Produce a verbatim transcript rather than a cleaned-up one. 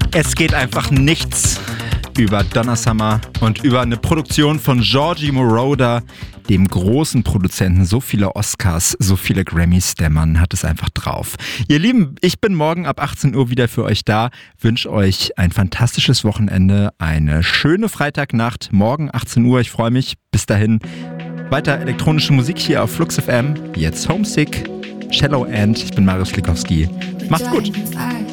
Es geht einfach nichts über Donna Summer und über eine Produktion von Giorgi Moroder, dem großen Produzenten. So viele Oscars, so viele Grammys, der Mann hat es einfach drauf. Ihr Lieben, ich bin morgen ab achtzehn Uhr wieder für euch da. Wünsche euch ein fantastisches Wochenende, eine schöne Freitagnacht. Morgen achtzehn Uhr, ich freue mich. Bis dahin, weiter elektronische Musik hier auf Flux F M. Jetzt Homesick, Shallow End. Ich bin Marius Klikowski. Macht's gut.